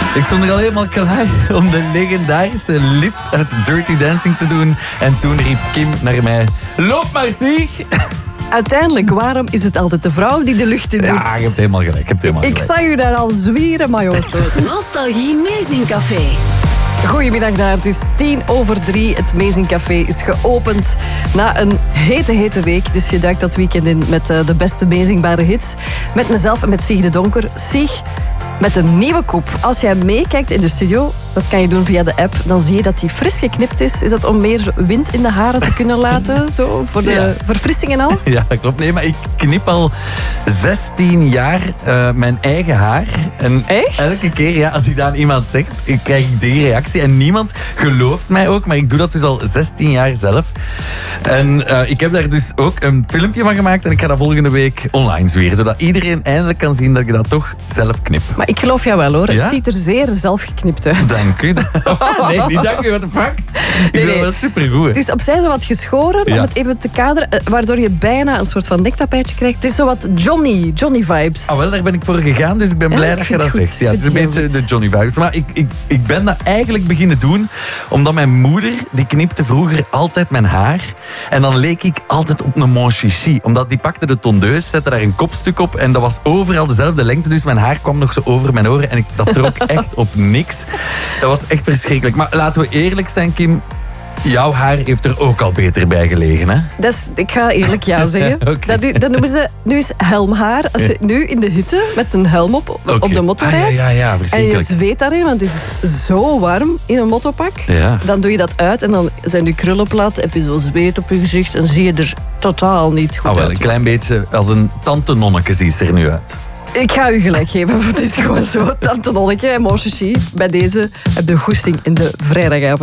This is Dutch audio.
Ik stond er al helemaal klaar om de legendarische lift uit Dirty Dancing te doen. En toen riep Kim naar mij: loop maar, zeg! Uiteindelijk, waarom is het altijd de vrouw die de lucht in moet? Ja, je hebt helemaal gelijk. Ik zag u daar al zwieren, maar jongens. Nostalgie Meezingcafé. Goedemiddag daar, het is 3:10. Het Meezingcafé is geopend na een hete week. Dus je duikt dat weekend in met de beste meezingbare hits. Met mezelf en met Sieg de Donker. Sieg, met een nieuwe koep. Als jij meekijkt in de studio, dat kan je doen via de app, dan zie je dat die fris geknipt is. Is dat om meer wind in de haren te kunnen laten? Zo, voor de verfrissing en al? Ja, dat klopt. Nee, maar ik knip al 16 jaar mijn eigen haar. En echt? Elke keer, als ik dat aan iemand zegt, krijg ik die reactie. En niemand gelooft mij ook, maar ik doe dat dus al 16 jaar zelf. En ik heb daar dus ook een filmpje van gemaakt en ik ga dat volgende week online zweren. Zodat iedereen eindelijk kan zien dat ik dat toch zelf knip. Maar ik geloof jou wel, hoor. Ja? Het ziet er zeer zelf geknipt uit. Dank u. Nee, niet dank u, what the fuck? Ik vind dat supergoed. Het is opzij zo wat geschoren, om het even te kaderen, waardoor je bijna een soort van nektapijtje krijgt. Het is zo wat Johnny vibes. Ah, wel, daar ben ik voor gegaan, dus ik ben blij dat je dat zegt. Ja, het is een beetje de Johnny vibes. Maar ik ben dat eigenlijk beginnen doen, omdat mijn moeder, die knipte vroeger altijd mijn haar. En dan leek ik altijd op een mon chichi. Omdat die pakte de tondeus, zette daar een kopstuk op en dat was overal dezelfde lengte. Dus mijn haar kwam nog zo over mijn oren en dat trok echt op niks. Dat was echt verschrikkelijk. Maar laten we eerlijk zijn, Kim. Jouw haar heeft er ook al beter bij gelegen, hè? Ik ga eerlijk ja zeggen. Okay. Dat noemen ze nu eens helmhaar. Als je nu in de hitte met een helm op de motto rijdt. Ja, en verschrikkelijk. je zweet daarin, want het is zo warm in een mottopak. Ja. Dan doe je dat uit en dan zijn je krullen plat. Heb je zo zweet op je gezicht en zie je er totaal niet goed uit. Een klein beetje als een tante nonneke ziet ze er nu uit. Ik ga u gelijk geven, het is gewoon zo. Tante Nonneke en mon chichi. Bij deze heb je goesting in de vrijdagavond.